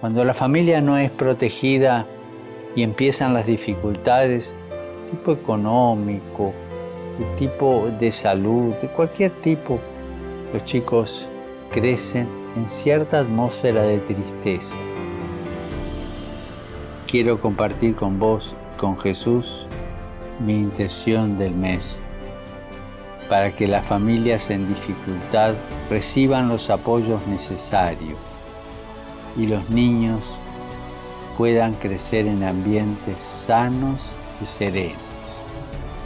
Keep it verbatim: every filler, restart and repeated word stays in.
Cuando la familia no es protegida y empiezan las dificultades, tipo económico, de tipo de salud, de cualquier tipo, los chicos crecen en cierta atmósfera de tristeza. Quiero compartir con vos, con Jesús, mi intención del mes, para que las familias en dificultad reciban los apoyos necesarios y los niños puedan crecer en ambientes sanos y serenos.